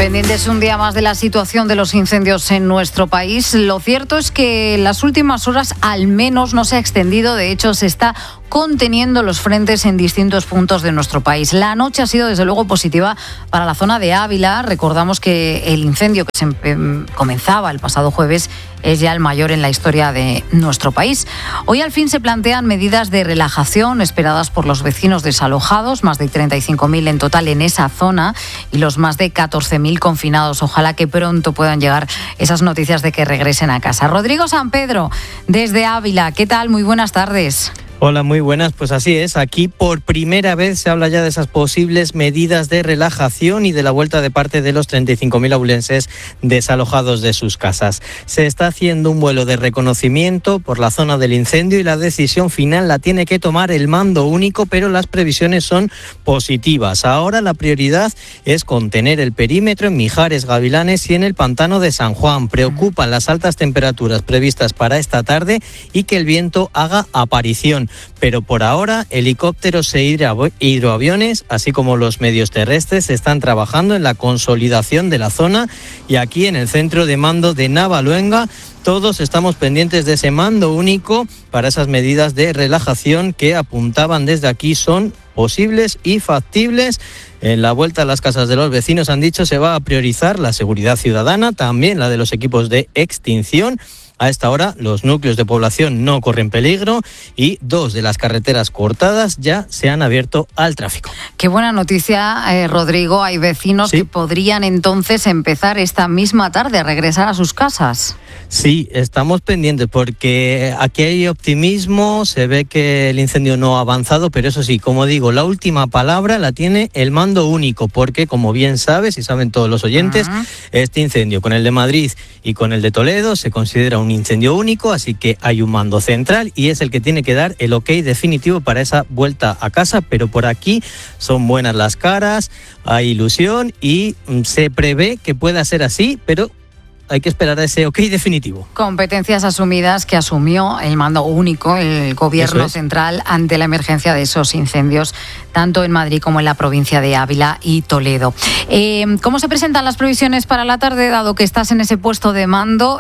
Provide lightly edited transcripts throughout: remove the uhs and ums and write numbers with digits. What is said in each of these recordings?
Pendientes un día más de la situación de los incendios en nuestro país. Lo cierto es que en las últimas horas al menos no se ha extendido, de hecho se está conteniendo los frentes en distintos puntos de nuestro país. La noche ha sido desde luego positiva para la zona de Ávila. Recordamos que el incendio que comenzaba el pasado jueves es ya el mayor en la historia de nuestro país. Hoy al fin se plantean medidas de relajación esperadas por los vecinos desalojados, más de 35.000 en total en esa zona y los más de 14.000 confinados. Ojalá que pronto puedan llegar esas noticias de que regresen a casa. Rodrigo San Pedro, desde Ávila, ¿qué tal? Muy buenas tardes. Hola, muy buenas. Pues así es, aquí por primera vez se habla ya de esas posibles medidas de relajación y de la vuelta de parte de los 35.000 abulenses desalojados de sus casas. Se está haciendo un vuelo de reconocimiento por la zona del incendio y la decisión final la tiene que tomar el mando único, pero las previsiones son positivas. Ahora la prioridad es contener el perímetro en Mijares, Gavilanes y en el pantano de San Juan. Preocupan las altas temperaturas previstas para esta tarde y que el viento haga aparición. Pero por ahora, helicópteros e hidroaviones, así como los medios terrestres, están trabajando en la consolidación de la zona y aquí en el centro de mando de Navaluenga todos estamos pendientes de ese mando único para esas medidas de relajación que apuntaban desde aquí son posibles y factibles. En la vuelta a las casas de los vecinos han dicho se va a priorizar la seguridad ciudadana, también la de los equipos de extinción. A esta hora los núcleos de población no corren peligro y 2 de las carreteras cortadas ya se han abierto al tráfico. Qué buena noticia, Rodrigo. Hay vecinos que podrían entonces empezar esta misma tarde a regresar a sus casas. Sí, estamos pendientes porque aquí hay optimismo, se ve que el incendio no ha avanzado, pero eso sí, como digo, la última palabra la tiene el mando único, porque como bien sabes y saben todos los oyentes, este incendio con el de Madrid y con el de Toledo se considera un incendio único, así que hay un mando central y es el que tiene que dar el ok definitivo para esa vuelta a casa, pero por aquí son buenas las caras, hay ilusión y se prevé que pueda ser así, pero hay que esperar a ese ok definitivo. Competencias asumidas que asumió el mando único, el gobierno central, ante la emergencia de esos incendios, tanto en Madrid como en la provincia de Ávila y Toledo. ¿Cómo se presentan las previsiones para la tarde, dado que estás en ese puesto de mando?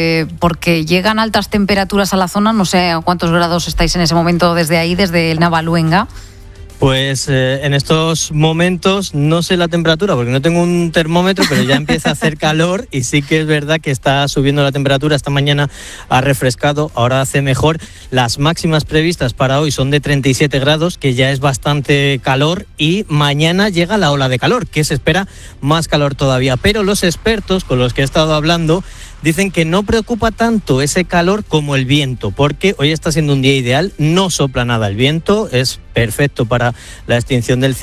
Porque llegan altas temperaturas a la zona, no sé a cuántos grados estáis en ese momento desde ahí, desde el Navaluenga. Pues en estos momentos no sé la temperatura porque no tengo un termómetro, pero ya empieza a hacer calor y sí que es verdad que está subiendo la temperatura. Esta mañana ha refrescado, ahora hace mejor. Las máximas previstas para hoy son de 37 grados, que ya es bastante calor, y mañana llega la ola de calor, que se espera más calor todavía. Pero los expertos con los que he estado hablando dicen que no preocupa tanto ese calor como el viento, porque hoy está siendo un día ideal, no sopla nada el viento, es perfecto para la extinción del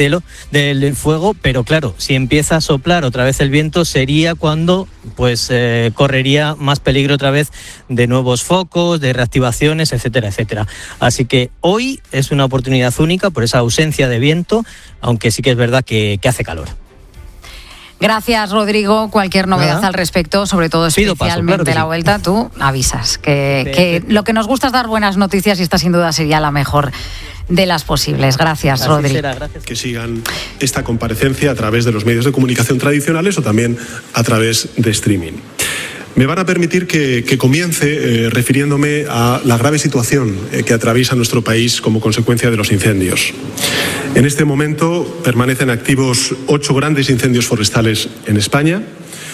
fuego, pero claro, si empieza a soplar otra vez el viento sería cuando correría más peligro otra vez de nuevos focos, de reactivaciones, etcétera, etcétera. Así que hoy es una oportunidad única por esa ausencia de viento, aunque sí que es verdad que hace calor. Gracias, Rodrigo. Cualquier novedad al respecto, sobre todo especialmente la vuelta, tú avisas. Que lo que nos gusta es dar buenas noticias y esta sin duda sería la mejor de las posibles. Gracias, Rodrigo. Que sigan esta comparecencia a través de los medios de comunicación tradicionales o también a través de streaming. Me van a permitir que comience refiriéndome a la grave situación que atraviesa nuestro país como consecuencia de los incendios. En este momento permanecen activos 8 grandes incendios forestales en España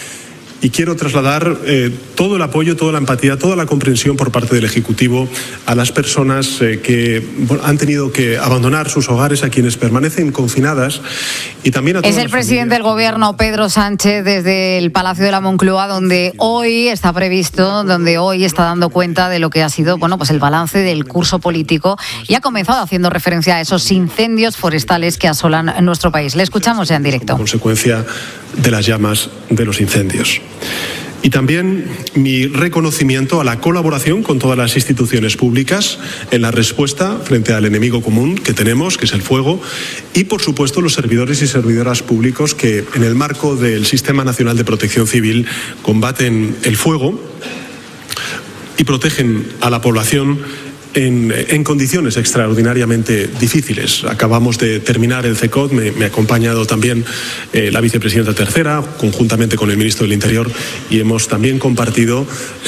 y quiero trasladar todo el apoyo, toda la empatía, toda la comprensión por parte del Ejecutivo a las personas que han tenido que abandonar sus hogares, a quienes permanecen confinadas y también a todas las familias. Es el presidente del Gobierno, Pedro Sánchez, desde el Palacio de la Moncloa, donde hoy está previsto, donde hoy está dando cuenta de lo que ha sido, el balance del curso político y ha comenzado haciendo referencia a esos incendios forestales que asolan nuestro país. Le escuchamos ya en directo. Como consecuencia de las llamas de los incendios. Y también mi reconocimiento a la colaboración con todas las instituciones públicas en la respuesta frente al enemigo común que tenemos, que es el fuego, y por supuesto los servidores y servidoras públicos que en el marco del Sistema Nacional de Protección Civil combaten el fuego y protegen a la población en condiciones extraordinariamente difíciles. Acabamos de terminar el CECOT, me ha acompañado también la vicepresidenta tercera, conjuntamente con el ministro del Interior, y hemos también compartido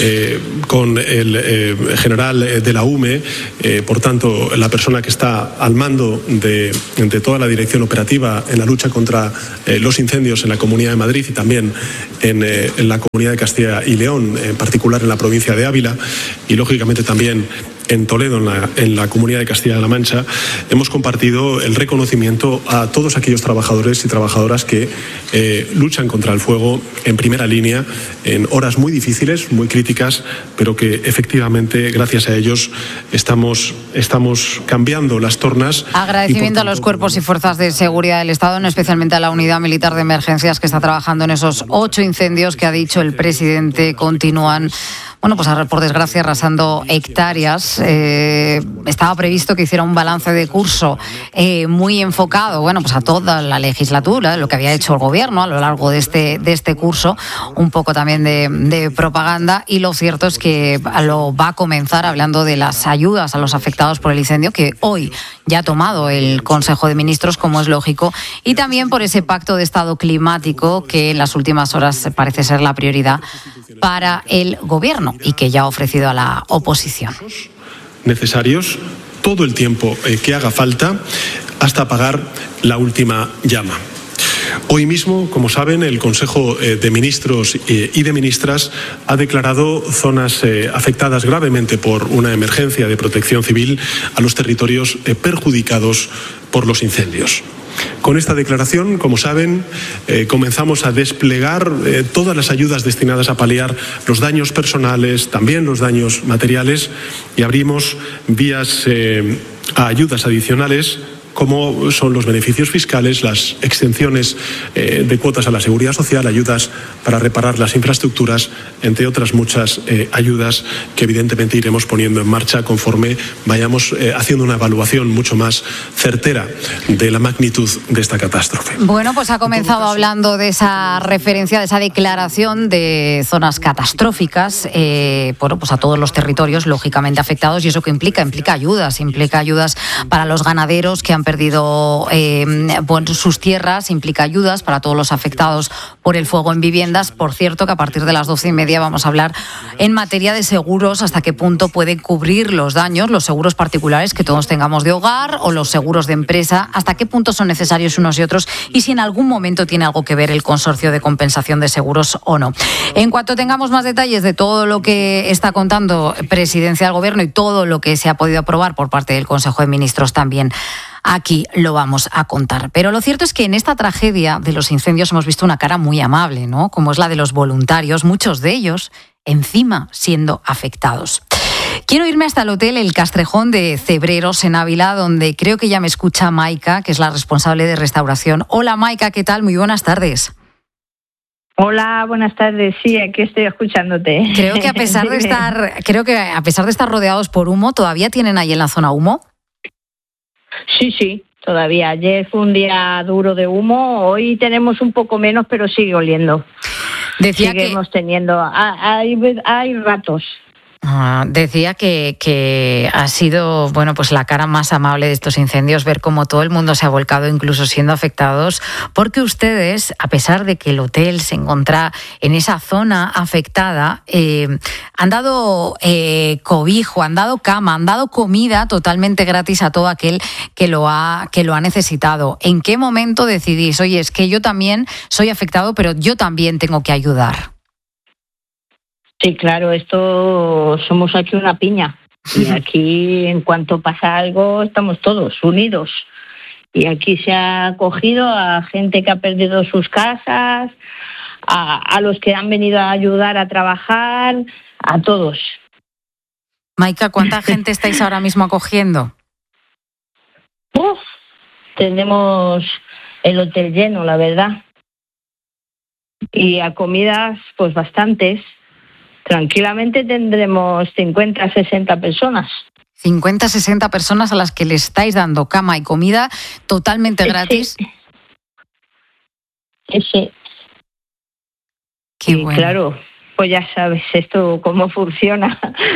con el general de la UME, por tanto, la persona que está al mando de toda la dirección operativa en la lucha contra los incendios en la Comunidad de Madrid y también en la Comunidad de Castilla y León, en particular en la provincia de Ávila, y lógicamente también en Toledo, en la Comunidad de Castilla-La Mancha. Hemos compartido el reconocimiento a todos aquellos trabajadores y trabajadoras que luchan contra el fuego en primera línea en horas muy difíciles, muy críticas, pero que efectivamente, gracias a ellos, estamos cambiando las tornas. Agradecimiento a los cuerpos y fuerzas de seguridad del Estado, especialmente a la Unidad Militar de Emergencias que está trabajando en esos 8 incendios que ha dicho el presidente continúan. Bueno, pues por desgracia arrasando hectáreas. Estaba previsto que hiciera un balance de curso muy enfocado, bueno, pues a toda la legislatura, lo que había hecho el gobierno a lo largo de este curso, un poco también de propaganda, y lo cierto es que lo va a comenzar hablando de las ayudas a los afectados por el incendio, que hoy ya ha tomado el Consejo de Ministros, como es lógico, y también por ese pacto de estado climático que en las últimas horas parece ser la prioridad para el gobierno y que ya ha ofrecido a la oposición. Necesarios todo el tiempo que haga falta hasta apagar la última llama. Hoy mismo, como saben, el Consejo de Ministros y de Ministras ha declarado zonas afectadas gravemente por una emergencia de protección civil a los territorios perjudicados por los incendios. Con esta declaración, como saben, comenzamos a desplegar todas las ayudas destinadas a paliar los daños personales, también los daños materiales, y abrimos vías a ayudas adicionales, como son los beneficios fiscales, las exenciones de cuotas a la seguridad social, ayudas para reparar las infraestructuras, entre otras muchas ayudas que evidentemente iremos poniendo en marcha conforme vayamos haciendo una evaluación mucho más certera de la magnitud de esta catástrofe. Bueno, pues ha comenzado hablando de esa referencia, de esa declaración de zonas catastróficas, bueno, pues a todos los territorios lógicamente afectados, y eso que implica ayudas para los ganaderos que han perdido sus tierras, implica ayudas para todos los afectados por el fuego en viviendas. Por cierto, que a partir de las 12:30 vamos a hablar en materia de seguros, hasta qué punto pueden cubrir los daños, los seguros particulares que todos tengamos de hogar o los seguros de empresa, hasta qué punto son necesarios unos y otros, y si en algún momento tiene algo que ver el consorcio de compensación de seguros o no. En cuanto tengamos más detalles de todo lo que está contando Presidencia del Gobierno y todo lo que se ha podido aprobar por parte del Consejo de Ministros, también aquí lo vamos a contar. Pero lo cierto es que en esta tragedia de los incendios hemos visto una cara muy amable, ¿no? Como es la de los voluntarios, muchos de ellos encima siendo afectados. Quiero irme hasta el hotel El Castrejón de Cebreros, en Ávila, donde creo que ya me escucha Maika, que es la responsable de restauración. Hola Maika, ¿qué tal? Muy buenas tardes. Hola, buenas tardes. Sí, aquí estoy escuchándote. Creo que a pesar de estar rodeados por humo, ¿todavía tienen ahí en la zona humo? Sí, todavía. Ayer fue un día duro de humo, hoy tenemos un poco menos, pero sigue oliendo. Seguimos teniendo, hay ratos. Decía que ha sido, bueno, pues la cara más amable de estos incendios, ver cómo todo el mundo se ha volcado, incluso siendo afectados, porque ustedes, a pesar de que el hotel se encuentra en esa zona afectada, han dado cobijo, han dado cama, han dado comida totalmente gratis a todo aquel que lo ha necesitado. ¿En qué momento decidís, oye, es que yo también soy afectado, pero yo también tengo que ayudar? Sí, claro, esto somos aquí una piña, y aquí en cuanto pasa algo estamos todos unidos, y aquí se ha acogido a gente que ha perdido sus casas, a los que han venido a ayudar a trabajar, a todos. Maika, ¿cuánta gente estáis ahora mismo acogiendo? Tenemos el hotel lleno, la verdad, y a comidas pues bastantes. Tranquilamente tendremos 50, 60 personas. 50, 60 personas a las que le estáis dando cama y comida totalmente gratis. Sí. Qué bueno. Claro, pues ya sabes esto cómo funciona.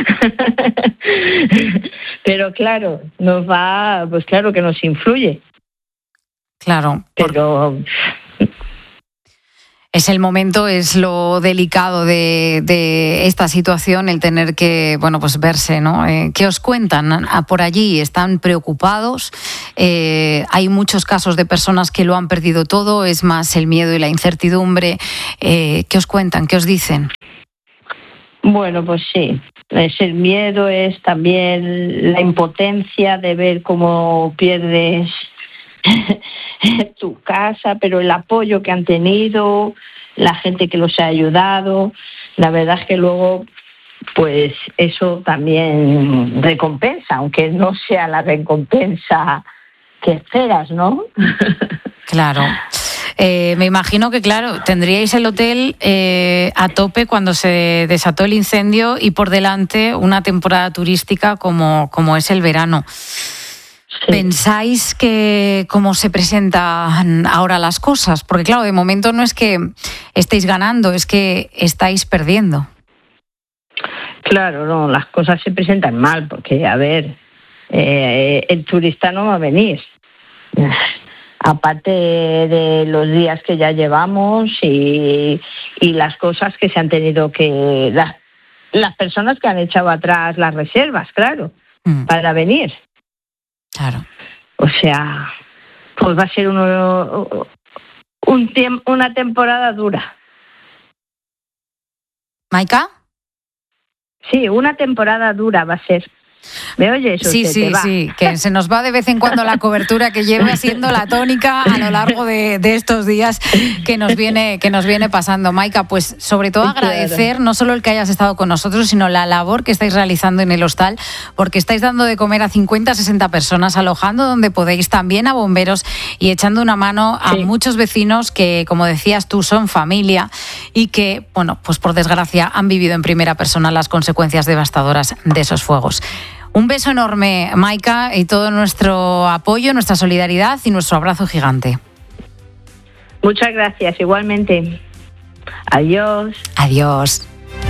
Pero claro, pues claro que nos influye. Claro. Pero es el momento, es lo delicado de esta situación, el tener que, pues verse, ¿no? ¿Qué os cuentan por allí? ¿Están preocupados? Hay muchos casos de personas que lo han perdido todo, es más el miedo y la incertidumbre. ¿Qué os cuentan? ¿Qué os dicen? Bueno, pues sí, es el miedo, es también la impotencia de ver cómo pierdes tu casa, pero el apoyo que han tenido, la gente que los ha ayudado, la verdad es que luego pues eso también recompensa, aunque no sea la recompensa que esperas, ¿no? Claro. Me imagino que, claro, tendríais el hotel a tope cuando se desató el incendio y por delante una temporada turística como es el verano. Sí. ¿Pensáis que cómo se presentan ahora las cosas? Porque claro, de momento no es que estéis ganando, es que estáis perdiendo. Claro, no, las cosas se presentan mal, porque, a ver, el turista no va a venir. Aparte de los días que ya llevamos y las cosas que se han tenido que... Las personas que han echado atrás las reservas, claro, para venir. Claro. O sea, pues va a ser una temporada dura. ¿Maika? Sí, una temporada dura va a ser. ¿Me oyes? Sí, que se nos va de vez en cuando la cobertura, que lleva siendo la tónica a lo largo de estos días que nos viene pasando. Maika, pues sobre todo agradecer no solo el que hayas estado con nosotros, sino la labor que estáis realizando en el hostal, porque estáis dando de comer a 50, 60 personas, alojando donde podéis, también a bomberos y echando una mano a muchos vecinos que, como decías tú, son familia y que, pues por desgracia han vivido en primera persona las consecuencias devastadoras de esos fuegos. Un beso enorme, Maika, y todo nuestro apoyo, nuestra solidaridad y nuestro abrazo gigante. Muchas gracias, igualmente. Adiós. Adiós.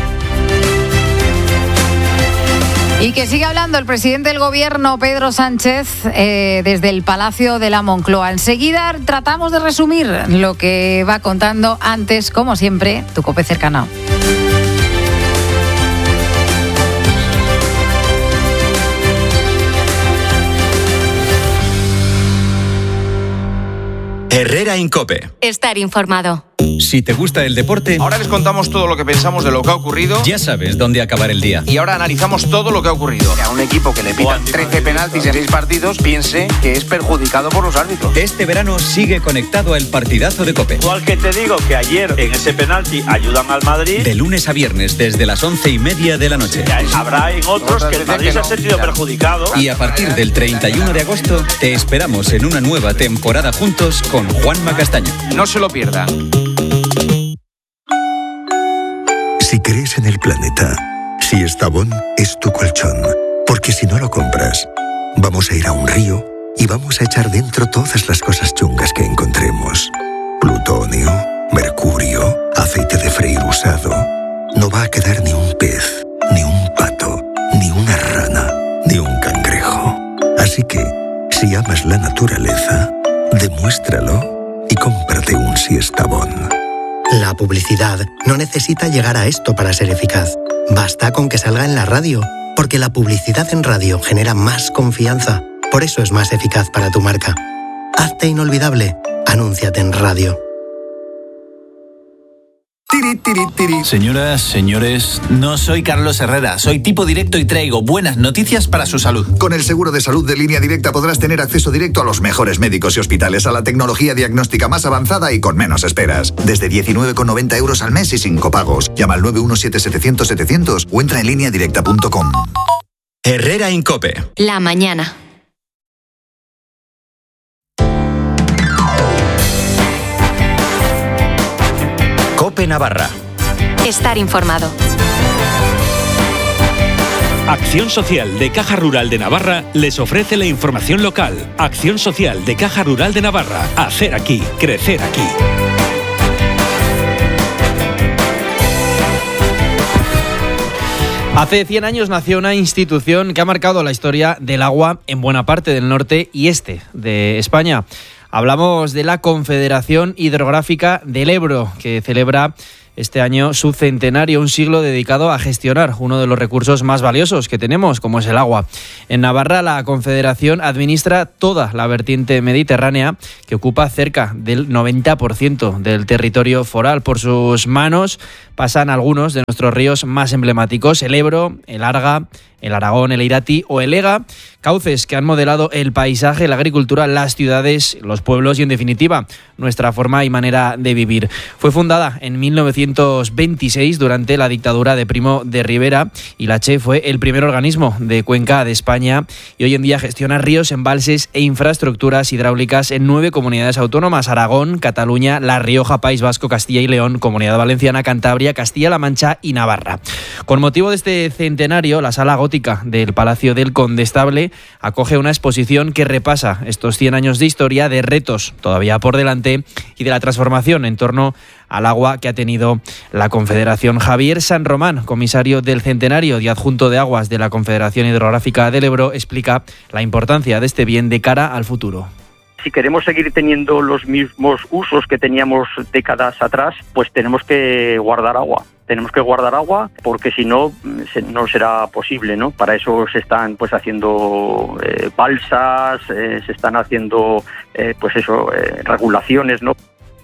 Y que sigue hablando el presidente del Gobierno, Pedro Sánchez, desde el Palacio de la Moncloa. Enseguida tratamos de resumir lo que va contando. Antes, como siempre, tu COPE cercana. Herrera en COPE. Estar informado. Si te gusta el deporte, ahora les contamos todo lo que pensamos de lo que ha ocurrido. Ya sabes dónde acabar el día. Y ahora analizamos todo lo que ha ocurrido. Que a un equipo que le pitan 13 penaltis en 6 partidos piense que es perjudicado por los árbitros. Este verano sigue conectado al partidazo de COPE. Igual que te digo que ayer en ese penalti ayudan al Madrid. De lunes a viernes desde las 11:30 de la noche. Habrá en otros que el Madrid se ha sentido perjudicado. Y a partir del 31 de agosto te esperamos en una nueva temporada juntos con Juanma Castaño. No se lo pierdan. Si crees en el planeta, si Estavón es tu colchón, porque si no lo compras, vamos a ir a un río y vamos a echar dentro todas las cosas chungas que encontremos. Plutonio, mercurio, aceite de freír usado. No va a quedar ni un pez, ni un pato, ni una rana, ni un cangrejo. Así que, si amas la naturaleza, demuéstralo y cómprate un Siestabón. La publicidad no necesita llegar a esto para ser eficaz. Basta con que salga en la radio, porque la publicidad en radio genera más confianza. Por eso es más eficaz para tu marca. Hazte inolvidable. Anúnciate en radio. Señoras, señores, no soy Carlos Herrera, soy tipo directo y traigo buenas noticias para su salud. Con el seguro de salud de Línea Directa podrás tener acceso directo a los mejores médicos y hospitales, a la tecnología diagnóstica más avanzada y con menos esperas. Desde 19,90 euros al mes y sin copagos. Llama al 917-700-700 o entra en lineadirecta.com. Herrera en COPE. La mañana. COPE Navarra. Estar informado. Acción Social de Caja Rural de Navarra les ofrece la información local. Acción Social de Caja Rural de Navarra. Hacer aquí, crecer aquí. Hace 100 años nació una institución que ha marcado la historia del agua en buena parte del norte y este de España. Hablamos de la Confederación Hidrográfica del Ebro, que celebra este año su centenario, un siglo dedicado a gestionar uno de los recursos más valiosos que tenemos, como es el agua. En Navarra, la Confederación administra toda la vertiente mediterránea, que ocupa cerca del 90% del territorio foral. Por sus manos pasan algunos de nuestros ríos más emblemáticos: el Ebro, el Arga, el Aragón, el Irati o el Ega, cauces que han modelado el paisaje, la agricultura, las ciudades, los pueblos y, en definitiva, nuestra forma y manera de vivir. Fue fundada en 1926 durante la dictadura de Primo de Rivera y la Che fue el primer organismo de cuenca de España y hoy en día gestiona ríos, embalses e infraestructuras hidráulicas en 9 comunidades autónomas: Aragón, Cataluña, La Rioja, País Vasco, Castilla y León, Comunidad Valenciana, Cantabria, Castilla-La Mancha y Navarra. Con motivo de este centenario, la Sala Gótica del Palacio del Condestable acoge una exposición que repasa estos 100 años de historia, de retos todavía por delante y de la transformación en torno al agua que ha tenido la Confederación. Javier San Román, comisario del centenario y adjunto de aguas de la Confederación Hidrográfica del Ebro, explica la importancia de este bien de cara al futuro. Si queremos seguir teniendo los mismos usos que teníamos décadas atrás, pues tenemos que guardar agua. Tenemos que guardar agua porque si no, no será posible, ¿no? Para eso se están haciendo balsas, se están haciendo regulaciones, ¿no?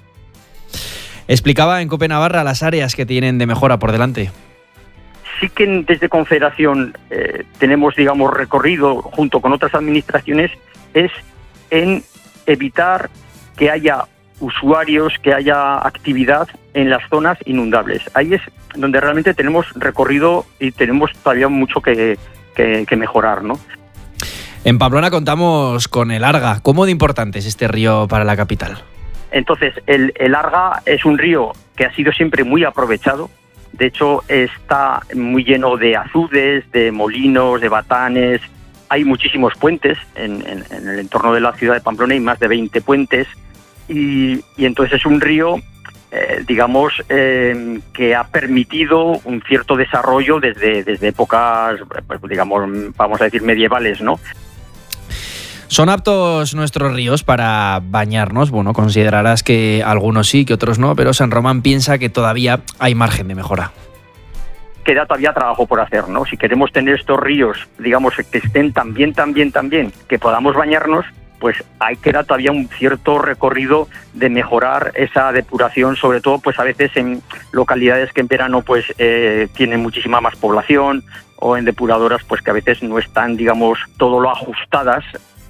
Explicaba en COPE Navarra las áreas que tienen de mejora por delante. Sí que desde Confederación tenemos, recorrido junto con otras administraciones, es en evitar que haya usuarios, que haya actividad en las zonas inundables. Ahí es donde realmente tenemos recorrido y tenemos todavía mucho que mejorar, ¿no? En Pamplona contamos con el Arga. ¿Cómo de importante es este río para la capital? Entonces, el Arga es un río que ha sido siempre muy aprovechado. De hecho, está muy lleno de azudes, de molinos, de batanes. Hay muchísimos puentes en el entorno de la ciudad de Pamplona, hay más de 20 puentes. Y entonces es un río, que ha permitido un cierto desarrollo desde épocas, vamos a decir, medievales, ¿no? ¿Son aptos nuestros ríos para bañarnos? Bueno, considerarás que algunos sí, que otros no, pero San Román piensa que todavía hay margen de mejora. Queda todavía trabajo por hacer, ¿no? Si queremos tener estos ríos, que estén tan bien, que podamos bañarnos, pues queda todavía un cierto recorrido de mejorar esa depuración, sobre todo pues a veces en localidades que en verano pues tienen muchísima más población, o en depuradoras pues que a veces no están, todo lo ajustadas.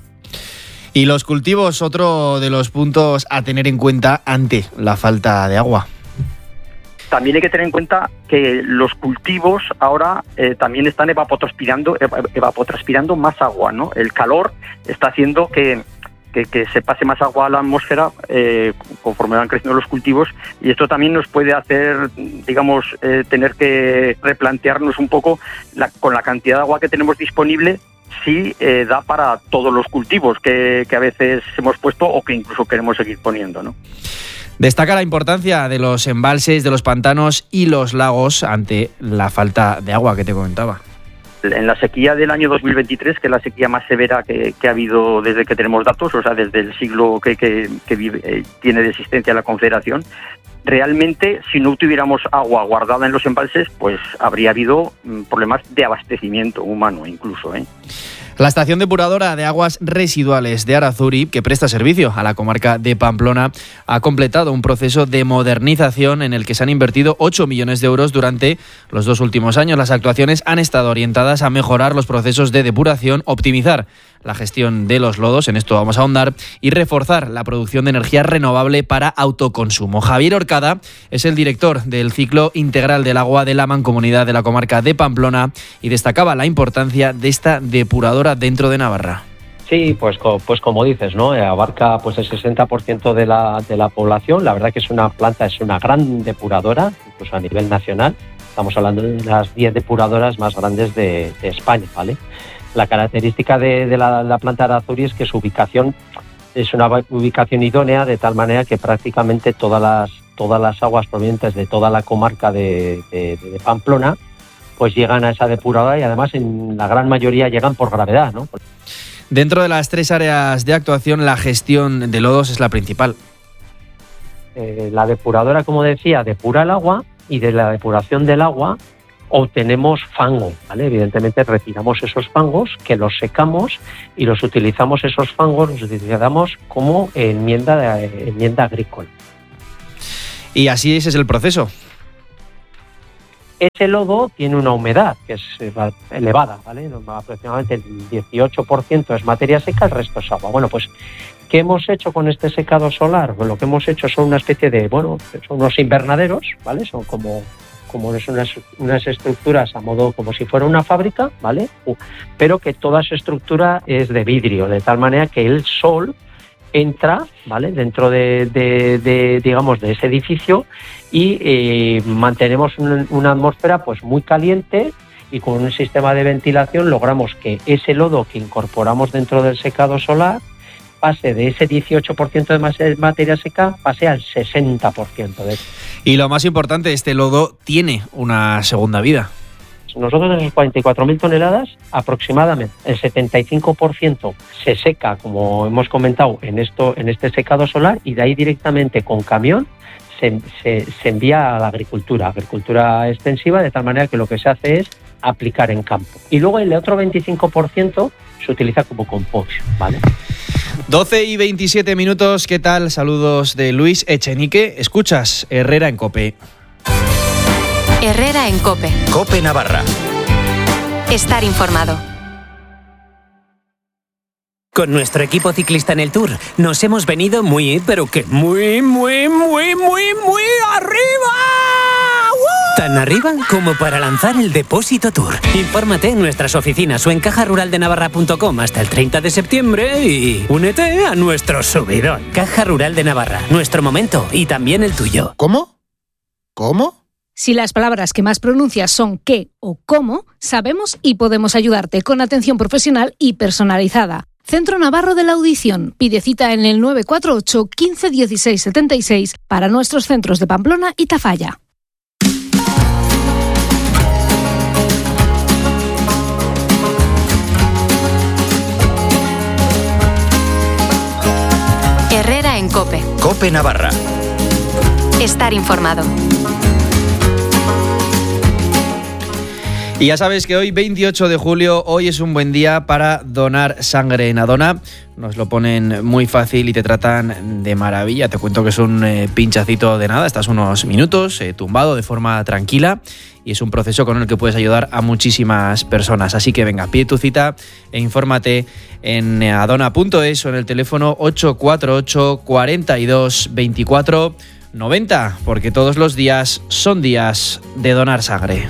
Y los cultivos, otro de los puntos a tener en cuenta ante la falta de agua. También hay que tener en cuenta que los cultivos ahora también están evapotranspirando más agua, ¿no? El calor está haciendo que se pase más agua a la atmósfera conforme van creciendo los cultivos, y esto también nos puede hacer, tener que replantearnos un poco con la cantidad de agua que tenemos disponible, si da para todos los cultivos que a veces hemos puesto o que incluso queremos seguir poniendo, ¿no? Destaca la importancia de los embalses, de los pantanos y los lagos ante la falta de agua que te comentaba. En la sequía del año 2023, que es la sequía más severa que ha habido desde que tenemos datos, o sea, desde el siglo que tiene de existencia la Confederación, realmente, si no tuviéramos agua guardada en los embalses, pues habría habido problemas de abastecimiento humano incluso, ¿eh? La estación depuradora de aguas residuales de Arazuri, que presta servicio a la comarca de Pamplona, ha completado un proceso de modernización en el que se han invertido 8 millones de euros durante los 2 últimos años. Las actuaciones han estado orientadas a mejorar los procesos de depuración, optimizar la gestión de los lodos, en esto vamos a ahondar, y reforzar la producción de energía renovable para autoconsumo. Javier Orcada es el director del ciclo integral del agua de la Mancomunidad de la comarca de Pamplona y destacaba la importancia de esta depuradora dentro de Navarra. Sí, pues como dices, ¿no? Abarca pues el 60% de la población. La verdad que es una gran depuradora, incluso a nivel nacional. Estamos hablando de las 10 depuradoras más grandes de España, ¿vale? La característica de la planta de Arazuri es que su ubicación es una ubicación idónea, de tal manera que prácticamente todas las aguas provenientes de toda la comarca de Pamplona pues llegan a esa depuradora y además en la gran mayoría llegan por gravedad, ¿no? Dentro de las 3 áreas de actuación, la gestión de lodos es la principal. La depuradora, como decía, depura el agua y de la depuración del agua obtenemos fango, ¿vale? Evidentemente retiramos esos fangos, que los secamos y los utilizamos, esos fangos los utilizamos como enmienda agrícola. Y así ese es el proceso. Ese lodo tiene una humedad que es elevada, ¿vale? Aproximadamente el 18% es materia seca, el resto es agua. Bueno, pues, ¿qué hemos hecho con este secado solar? Pues lo que hemos hecho son una especie de, son unos invernaderos, ¿vale? Son como unas estructuras a modo como si fuera una fábrica, ¿vale? Pero que toda su estructura es de vidrio, de tal manera que el sol entra, ¿vale?, dentro de digamos, de ese edificio y mantenemos una atmósfera pues muy caliente, y con un sistema de ventilación logramos que ese lodo que incorporamos dentro del secado solar pase de ese 18% de materia seca, pase al 60%. Y lo más importante, este lodo tiene una segunda vida. Nosotros de esos 44.000 toneladas, aproximadamente el 75% se seca, como hemos comentado, en este secado solar, y de ahí directamente con camión se envía a la agricultura extensiva, de tal manera que lo que se hace es aplicar en campo. Y luego el otro 25% se utiliza como compost, ¿vale? 12 y 27 minutos, ¿qué tal? Saludos de Luis Echenique. Escuchas Herrera en COPE. Herrera en COPE. COPE Navarra. Estar informado. Con nuestro equipo ciclista en el Tour nos hemos venido muy arriba. ¡Woo! Tan arriba como para lanzar el Depósito Tour. Infórmate en nuestras oficinas o en cajaruraldenavarra.com hasta el 30 de septiembre y únete a nuestro subidón. Caja Rural de Navarra, nuestro momento y también el tuyo. ¿Cómo? ¿Cómo? Si las palabras que más pronuncias son qué o cómo, sabemos y podemos ayudarte con atención profesional y personalizada. Centro Navarro de la Audición. Pide cita en el 948 15 16 76 para nuestros centros de Pamplona y Tafalla. Herrera en COPE. COPE Navarra. Estar informado. Y ya sabes que hoy, 28 de julio, hoy es un buen día para donar sangre. En Adona nos lo ponen muy fácil y te tratan de maravilla. Te cuento que es un pinchacito de nada, estás unos minutos tumbado de forma tranquila y es un proceso con el que puedes ayudar a muchísimas personas. Así que venga, pide tu cita e infórmate en adona.es o en el teléfono 848 42 24 90, porque todos los días son días de donar sangre.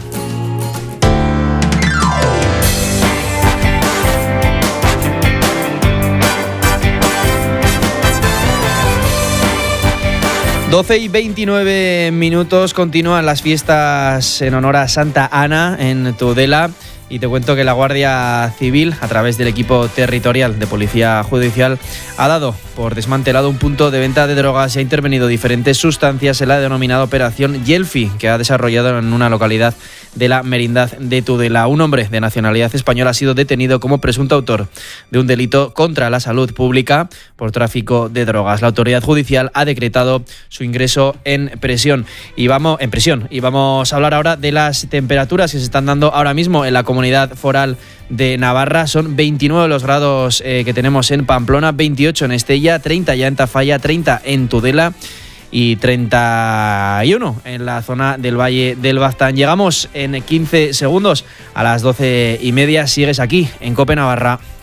Doce y 29 minutos, continúan las fiestas en honor a Santa Ana en Tudela y te cuento que la Guardia Civil, a través del equipo territorial de Policía Judicial, ha dado por desmantelado un punto de venta de drogas y ha intervenido diferentes sustancias en la denominada Operación Yelfi, que ha desarrollado en una localidad de la Merindad de Tudela. Un hombre de nacionalidad española ha sido detenido como presunto autor de un delito contra la salud pública por tráfico de drogas. La autoridad judicial ha decretado su ingreso en prisión. Y vamos a hablar ahora de las temperaturas que se están dando ahora mismo en la Comunidad Foral de Navarra. Son 29 los grados que tenemos en Pamplona, 28 en Estella, 30 ya en Tafalla, 30 en Tudela y 31 en la zona del Valle del Baztán. Llegamos en 15 segundos a las 12:30. Sigues aquí en COPE Navarra.